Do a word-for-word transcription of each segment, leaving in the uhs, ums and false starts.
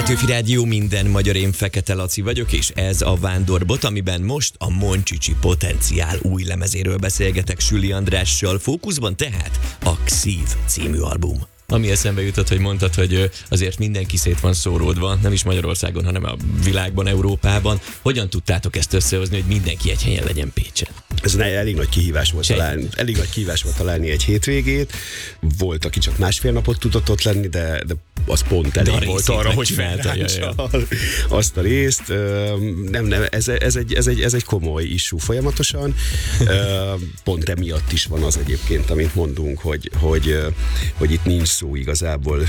Petőfi Rádió, minden magyar, én Fekete Laci vagyok, és ez a Vándorbot, amiben most a Moncsicsi Potenciál új lemezéről beszélgetek Süli Andrással. Fókuszban tehát a Xív című album. Ami eszembe jutott, hogy mondtad, hogy azért mindenki szét van szóródva, nem is Magyarországon, hanem a világban, Európában. Hogyan tudtátok ezt összehozni, hogy mindenki egy helyen legyen Pécsen? Ez elég nagy kihívás volt találni, elég nagy kihívás volt találni egy hétvégét. Volt, aki csak másfél napot tudott ott lenni, de, de az pont elég volt arra, hogy felrántsa azt a részt. Nem, nem, ez, ez, egy, ez, egy, ez egy komoly issue folyamatosan. Pont emiatt is van az egyébként, amit mondunk, hogy, hogy, hogy itt nincs szó igazából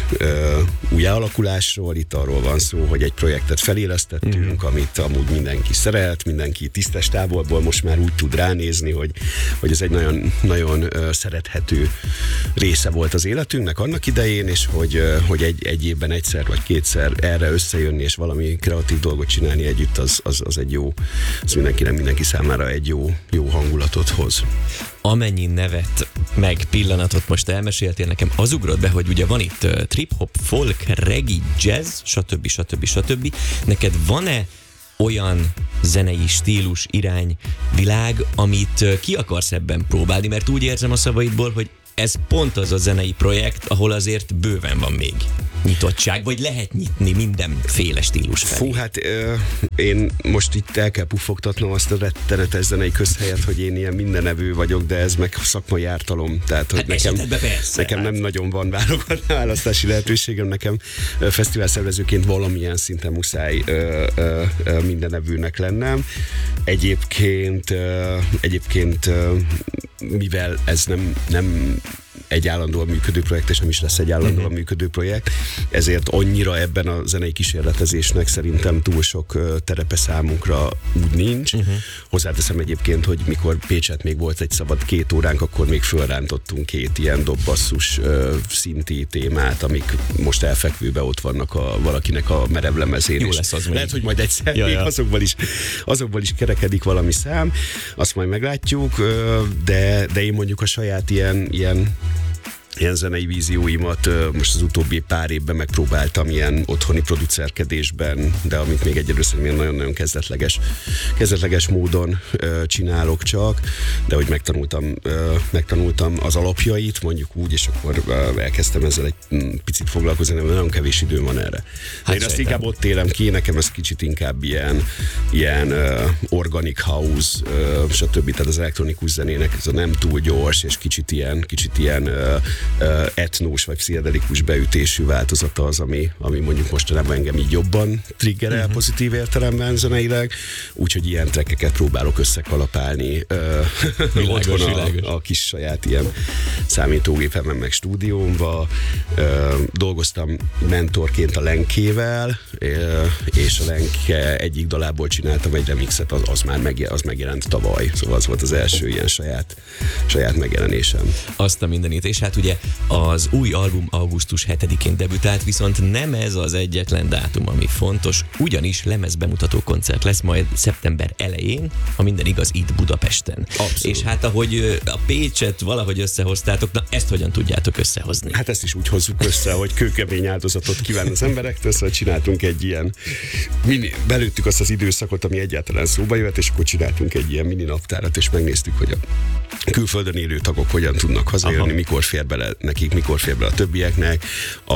újjáalakulásról, itt arról van szó, hogy egy projektet felélesztettünk, mm. amit amúgy mindenki szeret, mindenki tisztes távolból most már úgy tud ránézni, hogy, hogy ez egy nagyon, nagyon szerethető része volt az életünknek annak idején, és hogy, hogy egy, egy évben egyszer vagy kétszer erre összejönni, és valami kreatív dolgot csinálni együtt, az, az, az egy jó, az mindenkinek, mindenki számára egy jó, jó hangulatot hoz. Amennyi nevet meg pillanatot most elmeséltél nekem, az ugrott be, hogy ugye van itt uh, trip-hop, folk, reggae, jazz, stb. stb. stb. Neked van-e olyan zenei stílus, irány, világ, amit uh, ki akarsz ebben próbálni? Mert úgy érzem a szavaidból, hogy ez pont az a zenei projekt, ahol azért bőven van még nyitottság, vagy lehet nyitni mindenféle stílus felé. Fú, hát ö, én most itt el kell puffogtatnom azt a rettenetes zenei közhelyet, hogy én ilyen mindenevű vagyok, de ez meg szakmai ártalom. Tehát, hogy hát nekem, persze, nekem hát. nem nagyon van választási lehetőségem, nekem fesztivál szervezőként valamilyen szinten muszáj ö, ö, ö, mindenevűnek lennem. Egyébként, ö, egyébként ö, mivel ez nem, nem egy állandóan működő projekt, és nem is lesz egy állandóan uh-huh. működő projekt, ezért annyira ebben a zenei kísérletezésnek szerintem túl sok uh, terepe számunkra úgy nincs. Uh-huh. Hozzáteszem egyébként, hogy mikor Pécset még volt egy szabad két óránk, akkor még fölrántottunk két ilyen dobbasszus uh, szinti témát, amik most elfekvőbe ott vannak a, valakinek a merevlemezén. Jó lesz az lehet, hogy majd egyszer ja, még ja. azokból is, azokból is kerekedik valami szám, azt majd meglátjuk, uh, de, de én mondjuk a saját ilyen, ilyen ilyen zenei vízióimat most az utóbbi pár évben megpróbáltam ilyen otthoni producerkedésben, de amit még egyelőre szerintem nagyon-nagyon kezdetleges, kezdetleges módon uh, csinálok csak, de hogy megtanultam, uh, megtanultam az alapjait, mondjuk úgy, és akkor uh, elkezdtem ezzel egy mm, picit foglalkozni, mert nagyon kevés időm van erre. Hát én azt inkább ott élem ki, nekem ez kicsit inkább ilyen, ilyen uh, organic house, uh, stb. Tehát az elektronikus zenének ez a nem túl gyors, és kicsit ilyen, kicsit ilyen uh, Uh, etnós vagy pszichedelikus beütésű változata az, ami, ami mondjuk mostanában engem így jobban triggerel uh-huh. pozitív értelemben zeneileg, úgyhogy ilyen trekkeket próbálok összekalapálni uh, otthon a, a kis saját ilyen számítógépemen meg stúdiómba. Uh, dolgoztam mentorként a Lenkével, uh, és a Lenke egyik dalából csináltam egy remixet, az, az már megjelent, az megjelent tavaly, szóval az volt az első ilyen saját, saját megjelenésem. Azt a mindenit, és hát ugye az új album augusztus hetedikén debütált, viszont nem ez az egyetlen dátum, ami fontos, ugyanis lemezbemutató koncert lesz majd szeptember elején, ha minden igaz, itt Budapesten. Abszolút. És hát ahogy a Pécset valahogy összehoztátok, na ezt hogyan tudjátok összehozni? Hát ezt is úgy hozzuk össze, hogy kőkemény áldozatot kíván az emberektől, szóval csináltunk egy ilyen mini, belőttük azt az időszakot, ami egyáltalán szóba jöhet, és akkor csináltunk egy ilyen mini naptárat, és megnéztük, hogy a külföldön élő tagok hogyan tudnak hazajönni, mikor fér bele nekik, mikor fér bele a többieknek, a,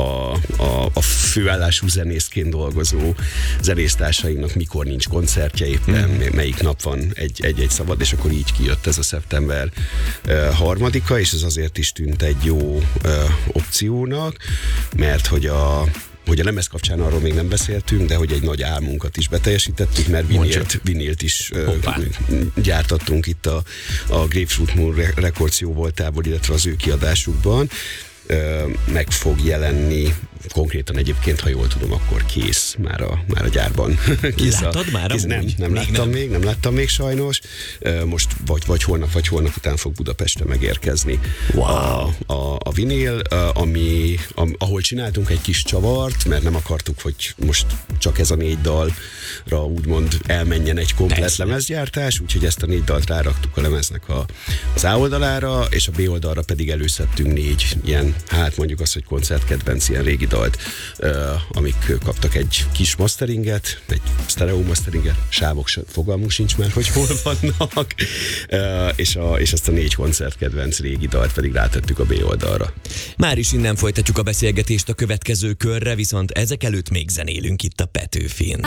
a, a főállású zenészként dolgozó zenésztársainknak mikor nincs koncertje éppen, mm. melyik nap van egy-egy szabad, és akkor így kijött ez a szeptember uh, harmadika, és ez azért is tűnt egy jó uh, opciónak, mert hogy a hogy a lemez kapcsán arról még nem beszéltünk, de hogy egy nagy álmunkat is beteljesítettük, mert vinilt, vinilt is uh, gyártattunk itt a, a Grapefruit Moon Records jó voltából, illetve az ő kiadásukban. Uh, meg fog jelenni konkrétan egyébként, ha jól tudom, akkor kész már a, már a gyárban. Kész Láttad a, már? Kész, nem, nem még láttam nem. még, nem láttam még sajnos. Uh, most vagy, vagy holnap, vagy holnap után fog Budapestre megérkezni wow. a, a, a vinil, uh, ami, am, ahol csináltunk egy kis csavart, mert nem akartuk, hogy most csak ez a négy dalra úgymond elmenjen egy komplett lemezgyártás, úgyhogy ezt a négy dalt ráraktuk a lemeznek a, az A oldalára, és a B oldalra pedig előszedtünk négy ilyen, hát mondjuk azt, hogy koncertkedvenc, ilyen régi dalt, amik kaptak egy kis masteringet, egy stereo masteringet, sávok, fogalmunk sincs már, hogy hol vannak, és, a, és azt a négy koncertkedvenc régi dalt pedig rátettük a B oldalra. Már is innen folytatjuk a beszélgetést a következő körre, viszont ezek előtt még zenélünk itt a Petőfin.